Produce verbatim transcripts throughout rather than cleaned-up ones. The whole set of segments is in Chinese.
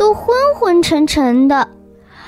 都昏昏沉沉的。啊，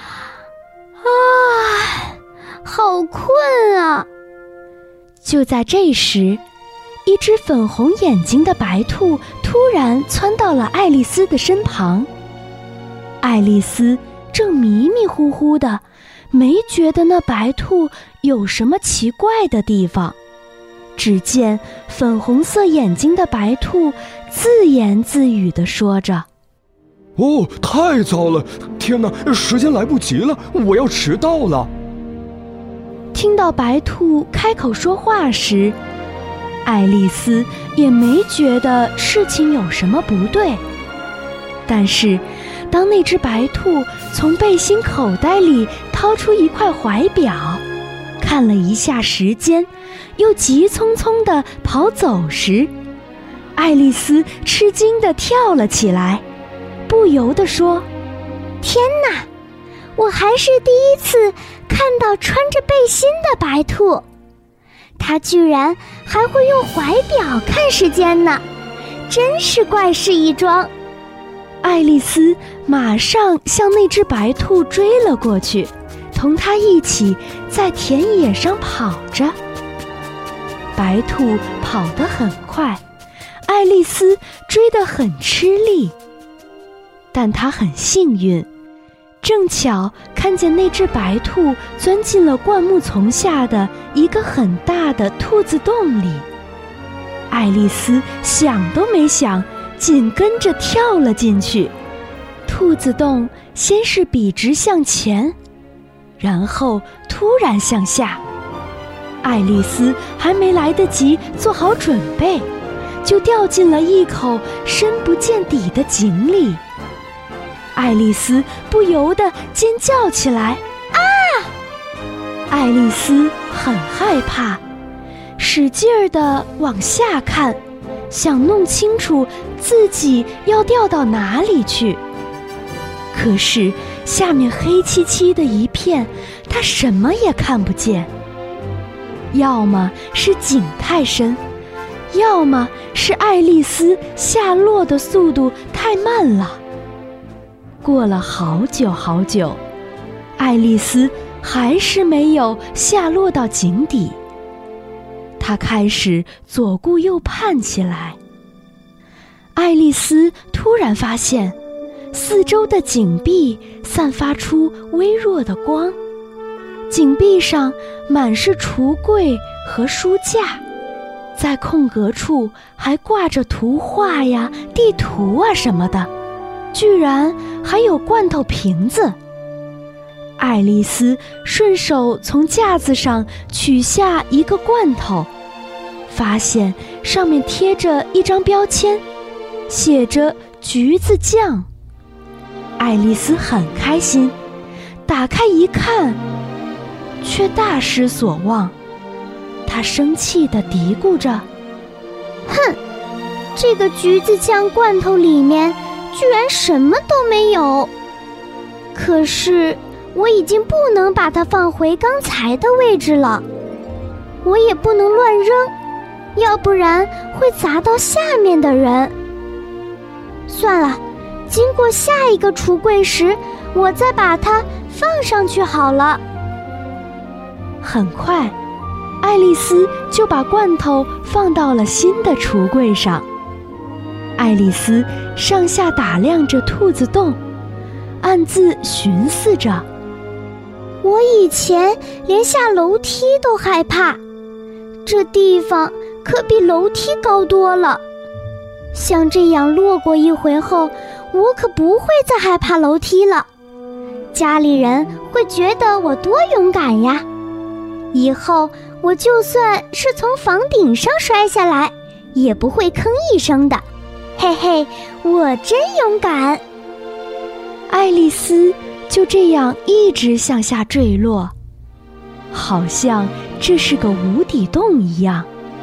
好困啊！ 就在这时，一只粉红眼睛的白兔突然窜到了爱丽丝的身旁。爱丽丝正迷迷糊糊的，没觉得那白兔有什么奇怪的地方。只见粉红色眼睛的白兔自言自语地说着： 哦，太糟了！天哪，时间来不及了，我要迟到了。 听到白兔开口说话时，爱丽丝也没觉得事情有什么不对。但是当那只白兔从背心口袋里掏出一块怀表，看了一下时间，又急匆匆地跑走时，爱丽丝吃惊地跳了起来，不由地说： 天哪，我还是第一次看到穿着背心的白兔，它居然还会用怀表看时间呢，真是怪事一桩。 爱丽丝马上向那只白兔追了过去，同它一起在田野上跑着。白兔跑得很快，爱丽丝追得很吃力。但她很幸运，正巧看见那只白兔钻进了灌木丛下的一个很大的兔子洞里。爱丽丝想都没想，紧跟着跳了进去。兔子洞先是笔直向前，然后突然向下。爱丽丝还没来得及做好准备，就掉进了一口深不见底的井里。爱丽丝不由得尖叫起来：啊！爱丽丝很害怕，使劲儿地往下看，想弄清楚自己要掉到哪里去。可是下面黑漆漆的一片，她什么也看不见。要么是井太深，要么是爱丽丝下落的速度太慢了。过了好久好久，爱丽丝还是没有下落到井底。她开始左顾右盼起来。爱丽丝突然发现，四周的井壁散发出微弱的光，井壁上满是橱柜和书架，在空格处还挂着图画呀、地图啊什么的，居然还有罐头瓶子。爱丽丝顺手从架子上取下一个罐头，发现上面贴着一张标签，写着橘子酱。爱丽丝很开心，打开一看，却大失所望。她生气地嘀咕着： 哼，这个橘子酱罐头里面居然什么都没有。可是我已经不能把它放回刚才的位置了，我也不能乱扔，要不然会砸到下面的人。算了，经过下一个橱柜时，我再把它放上去好了。 很快，爱丽丝就把罐头放到了新的橱柜上。爱丽丝上下打量着兔子洞，暗自寻思着： 我以前连下楼梯都害怕，这地方可比楼梯高多了。像这样落过一回后，我可不会再害怕楼梯了。家里人会觉得我多勇敢呀！以后我就算是从房顶上摔下来，也不会吭一声的。嘿嘿，我真勇敢！ 爱丽丝就这样一直向下坠落，好像这是个无底洞一样。